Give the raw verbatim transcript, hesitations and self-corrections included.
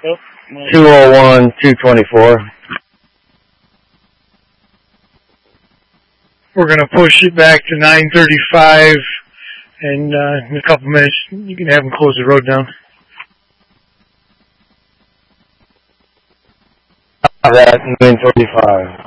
Yep. two oh one, two twenty-four. We're going to push it back to nine thirty-five, and uh, in a couple minutes, you can have them close the road down. That nine thirty-five.